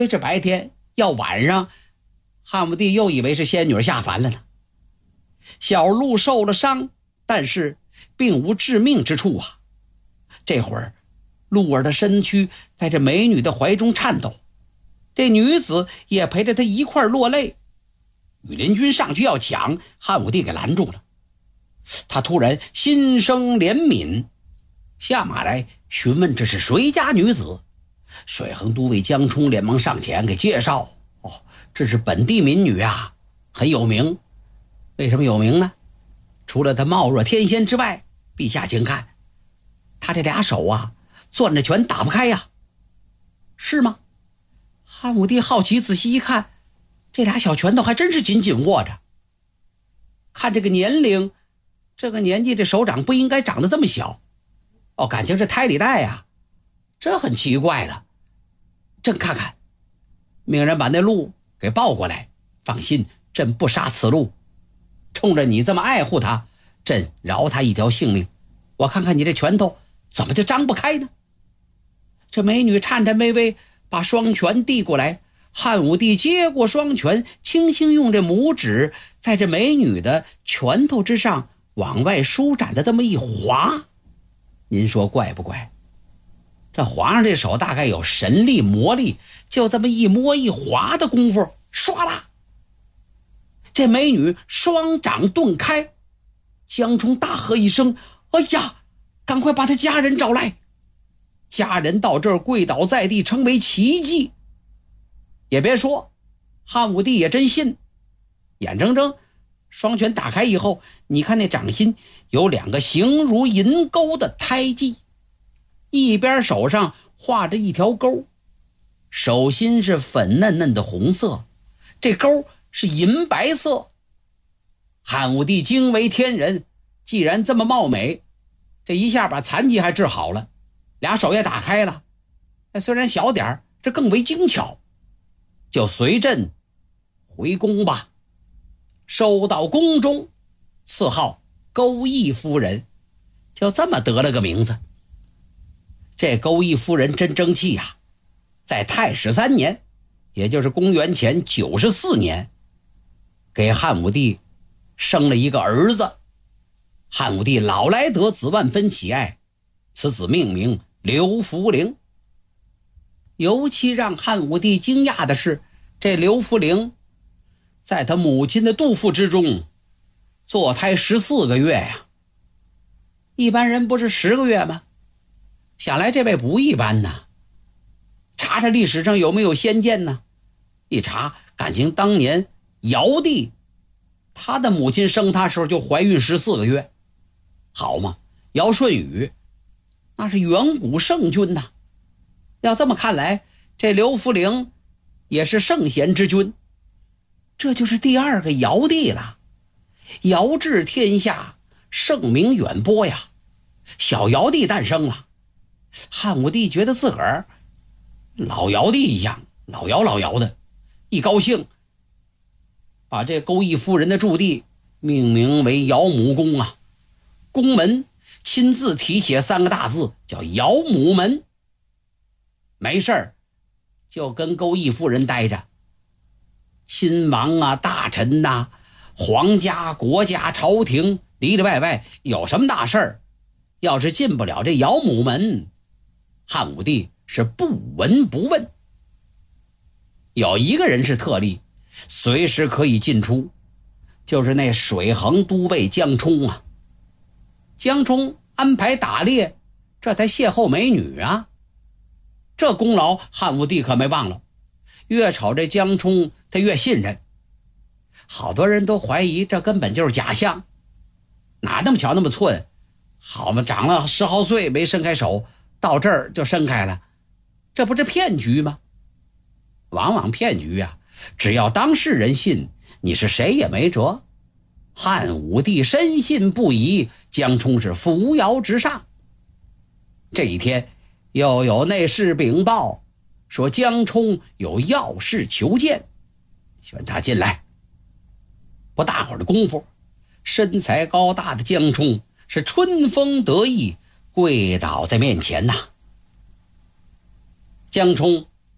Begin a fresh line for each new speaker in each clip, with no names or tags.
这白天要晚上，汉武帝又以为是仙女下凡了呢。小鹿受了伤，但是并无致命之处啊。这会儿鹿儿的身躯在这美女的怀中颤抖，这女子也陪着她一块落泪。羽林军上去要抢，汉武帝给拦住了。他突然心生怜悯，下马来询问这是谁家女子。水衡都尉江充连忙上前给介绍，这是本地民女啊，很有名。为什么有名呢？除了她貌若天仙之外，陛下请看，她这俩手啊攥着拳打不开呀。是吗？汉武帝好奇仔细一看，这俩小拳头还真是紧紧握着。看这个年龄，这个年纪这手掌不应该长得这么小，感情是胎里带呀，这很奇怪了。朕看看，命人把那鹿给抱过来，放心，朕不杀此鹿。冲着你这么爱护他，朕饶他一条性命。我看看你这拳头怎么就张不开呢？这美女颤颤巍巍把双拳递过来，汉武帝接过双拳，轻轻用这拇指在这美女的拳头之上往外舒展的这么一划。您说怪不怪？这皇上这手大概有神力魔力，就这么一摸一划的功夫，唰啦，这美女双掌顿开。江充大喝一声，哎呀，赶快把他家人找来。家人到这儿跪倒在地，称为奇迹。也别说，汉武帝也真信。眼睁睁双拳打开以后，你看那掌心有两个形如银钩的胎记，一边手上画着一条钩，手心是粉嫩嫩的红色，这钩是银白色。汉武帝惊为天人，既然这么貌美，这一下把残疾还治好了，俩手也打开了，虽然小点儿，这更为精巧。就随朕回宫吧。收到宫中，赐号钩弋夫人，就这么得了个名字。这钩弋夫人真争气呀，在太史3年，也就是公元前94年，给汉武帝生了一个儿子。汉武帝老来得子，万分喜爱，此子命名刘弗陵。尤其让汉武帝惊讶的是，这刘弗陵在他母亲的肚腹之中坐胎14个月呀。一般人不是10个月吗？想来这位不一般呐。查查历史上有没有先见呢？一查，感情当年尧帝他的母亲生他时候就怀孕14个月。好嘛，尧舜禹那是远古圣君呐。要这么看来，这刘弗陵也是圣贤之君，这就是第二个尧帝了。尧治天下，盛名远播呀，小尧帝诞生了。汉武帝觉得自个儿老尧帝一样，老尧的，一高兴，把这钩弋夫人的驻地命名为尧母宫啊。宫门亲自题写3个大字，叫尧母门。没事儿就跟钩弋夫人待着，亲王啊，大臣啊，皇家国家朝廷里里外外有什么大事儿，要是进不了这尧母门，汉武帝是不闻不问。有一个人是特例，随时可以进出，就是那水衡都尉江充啊。江充安排打猎，这才邂逅美女啊，这功劳汉武帝可没忘了。越瞅这江充他越信任，好多人都怀疑这根本就是假象，哪那么巧那么寸，好嘛，长了10毫岁没伸开手，到这儿就伸开了，这不是骗局吗？往往骗局啊，只要当事人信，你是谁也没辙。汉武帝深信不疑，江充是扶摇直上。这一天又有内侍禀报说江充有要事求见，宣他进来。不大会儿的功夫，身材高大的江充是春风得意，跪倒在面前呐。江充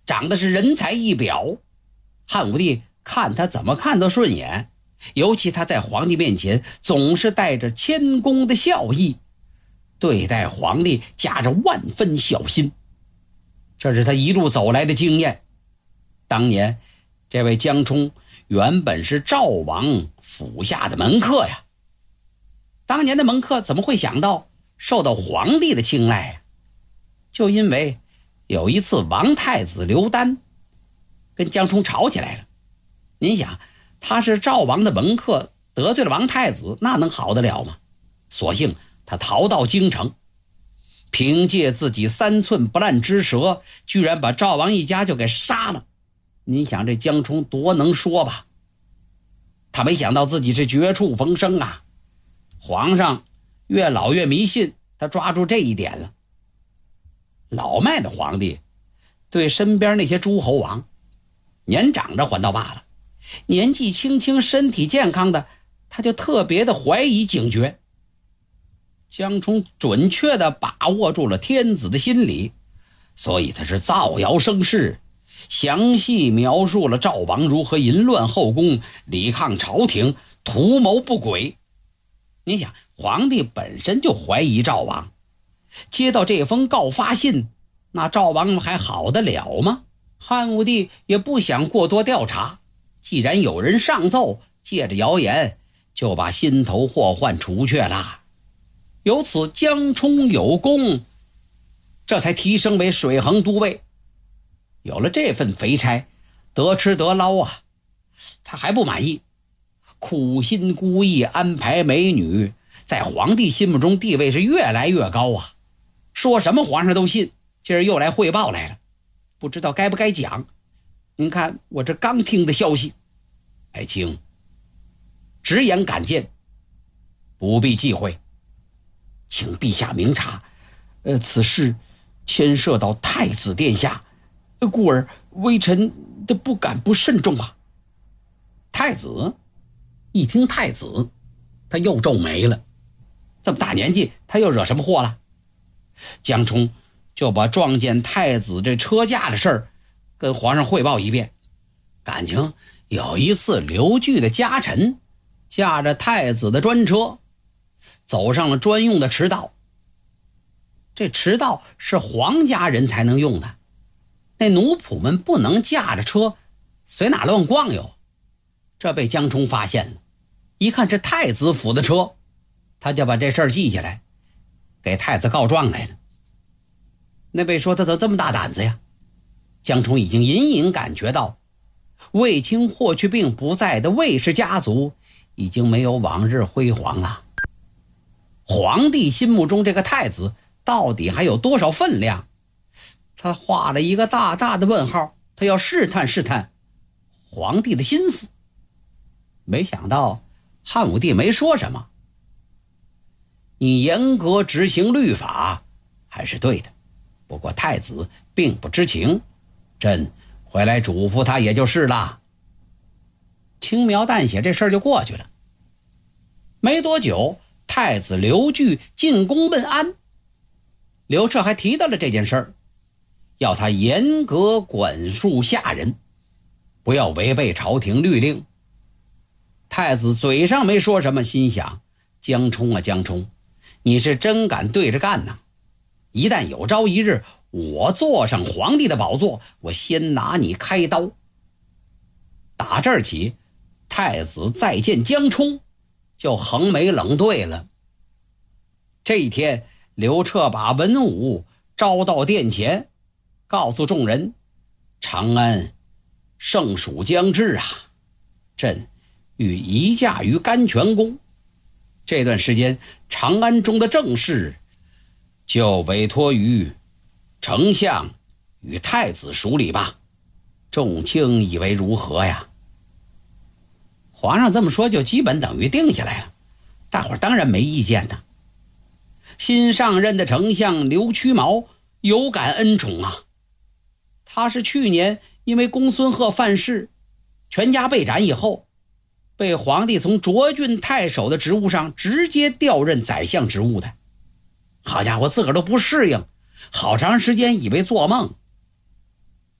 长得是人才一表，汉武帝看他怎么看都顺眼，尤其他在皇帝面前总是带着谦恭的笑意，对待皇帝夹着万分小心，这是他一路走来的经验。当年这位江充原本是赵王府下的门客呀，当年的门客怎么会想到受到皇帝的青睐呀？就因为有一次王太子刘丹跟江充吵起来了，您想他是赵王的门客，得罪了王太子，那能好得了吗？所幸他逃到京城，凭借自己3寸不烂之舌，居然把赵王一家就给杀了。您想这江充多能说吧？他没想到自己是绝处逢生啊！皇上越老越迷信，他抓住这一点了。老迈的皇帝对身边那些诸侯王，年长着还倒罢了，年纪轻轻身体健康的，他就特别的怀疑警觉。江充准确地把握住了天子的心理，所以他是造谣生事，详细描述了赵王如何淫乱后宫，抵抗朝廷，图谋不轨。你想皇帝本身就怀疑赵王，接到这封告发信，那赵王还好得了吗？汉武帝也不想过多调查，既然有人上奏，借着谣言就把心头祸患除却了。由此江充有功，这才提升为水衡都尉。有了这份肥差，得吃得捞啊，他还不满意，苦心孤诣安排美女，在皇帝心目中地位是越来越高啊，说什么皇上都信。今儿又来汇报来了，不知道该不该讲。您看我这刚听的消息。爱卿直言敢谏，不必忌讳，请陛下明察，此事牵涉到太子殿下，故而微臣的不敢不慎重啊。太子一听太子，他又皱眉了，这么大年纪他又惹什么祸了？江充就把撞见太子这车驾的事儿跟皇上汇报一遍。感情有一次刘据的家臣驾着太子的专车走上了专用的驰道，这驰道是皇家人才能用的，那奴仆们不能驾着车随哪乱逛悠。这被江充发现了，一看是太子府的车，他就把这事儿记下来，给太子告状来了。那位说他怎么这么大胆子呀？江充已经隐隐感觉到卫青霍去病不在的卫氏家族已经没有往日辉煌了。皇帝心目中这个太子到底还有多少分量？他画了一个大大的问号，他要试探试探皇帝的心思。没想到汉武帝没说什么，你严格执行律法还是对的，不过太子并不知情，朕回来嘱咐他也就是了。轻描淡写，这事儿就过去了。没多久，太子刘据进宫问安，刘彻还提到了这件事儿，要他严格管束下人，不要违背朝廷律令。太子嘴上没说什么，心想江充啊江充，你是真敢对着干呐！一旦有朝一日我坐上皇帝的宝座，我先拿你开刀。打这儿起，太子再见江充就横眉冷对了。这一天，刘彻把文武招到殿前，告诉众人，长安盛暑将至啊，朕欲移驾于甘泉宫。这段时间长安中的政事就委托于丞相与太子署理吧，众卿以为如何呀？皇上这么说就基本等于定下来了，大伙儿当然没意见的。新上任的丞相刘屈毛有感恩宠啊，他是去年因为公孙贺犯事全家被斩以后，被皇帝从涿郡太守的职务上直接调任宰相职务的。好家伙，自个儿都不适应，好长时间以为做梦。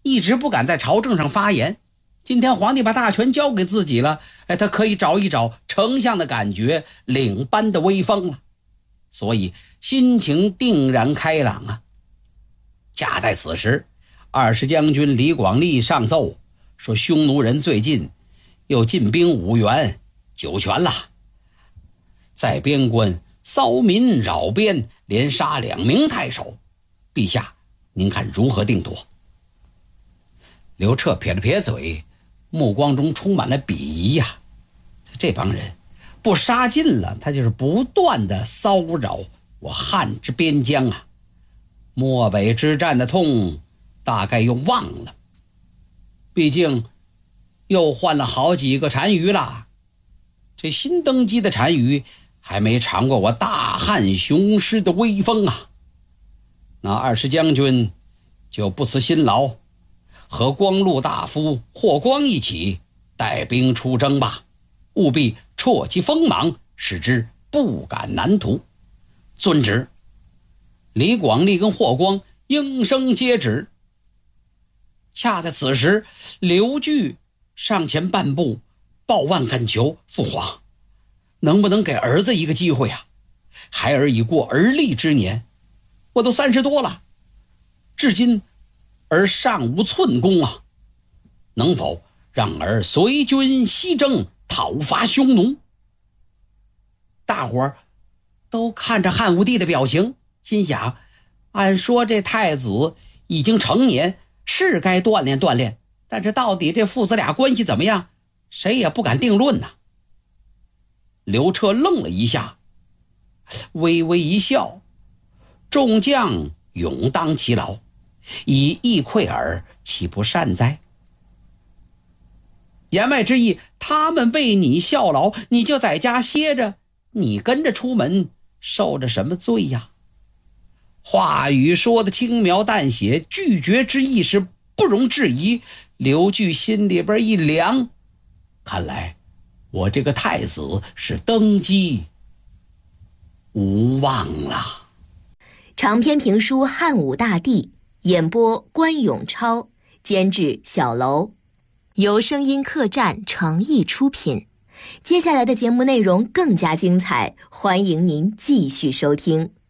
一直不敢在朝政上发言。今天皇帝把大权交给自己了，他可以找一找丞相的感觉，领班的威风了，所以心情定然开朗啊。恰在此时，20将军李广利上奏说，匈奴人最近又进兵五原、酒泉了，在边关骚民扰边，连杀2名太守，陛下您看如何定夺？刘彻撇了撇嘴，目光中充满了鄙夷呀。这帮人不杀尽了，他就是不断的骚扰我汉之边疆啊。漠北之战的痛大概又忘了，毕竟又换了好几个单于了。这新登基的单于还没尝过我大汉雄师的威风啊。那20将军就不辞辛劳，和光禄大夫霍光一起带兵出征吧，务必挫其锋芒，使之不敢南图。遵旨。李广利跟霍光应声接旨。恰在此时，刘据上前半步，抱腕恳求父皇，能不能给儿子一个机会啊？孩儿已过而立之年，我都30多了，至今儿尚无寸功啊，能否让儿随军西征，讨伐匈奴？大伙儿都看着汉武帝的表情，心想，按说这太子已经成年，是该锻炼锻炼，但是到底这父子俩关系怎么样，谁也不敢定论呐。刘彻愣了一下，微微一笑，众将勇当其劳，以义馈尔，岂不善哉？言外之意，他们为你效劳，你就在家歇着，你跟着出门，受着什么罪呀？话语说的轻描淡写，拒绝之意是不容置疑。刘据心里边一凉，看来我这个太子是登基无望了。
长篇评书《汉武大帝》，演播关永超，监制小楼，由声音客栈诚意出品。接下来的节目内容更加精彩，欢迎您继续收听。